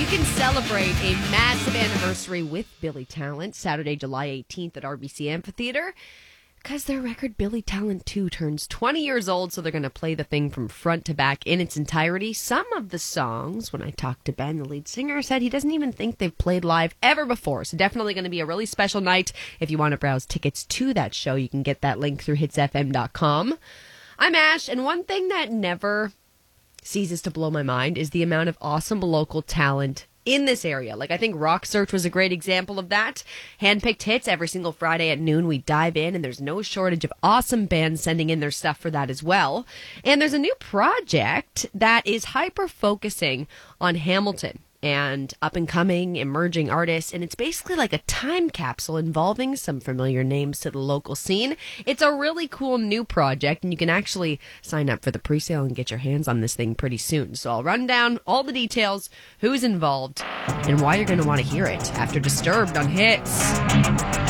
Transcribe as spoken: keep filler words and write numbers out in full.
You can celebrate a massive anniversary with Billy Talent Saturday, July eighteenth at R B C Amphitheater, because their record Billy Talent two turns twenty years old, so they're going to play the thing from front to back in its entirety. Some of the songs, when I talked to Ben, the lead singer, said he doesn't even think they've played live ever before, so definitely going to be a really special night. If you want to browse tickets to that show, you can get that link through hits f m dot com. I'm Ash, and one thing that never ceases to blow my mind is the amount of awesome local talent in this area. Like, I think Rock Search was a great example of that. Handpicked hits every single Friday at noon. We dive in, and there's no shortage of awesome bands sending in their stuff for that as well. And there's a new project that is hyper-focusing on Hamilton and up-and-coming emerging artists, and it's basically like a time capsule involving some familiar names to the local scene. It's a really cool new project, and you can actually sign up for the pre-sale and get your hands on this thing pretty soon. So I'll run down all the details, who's involved, and why you're going to want to hear it after Disturbed on Hits.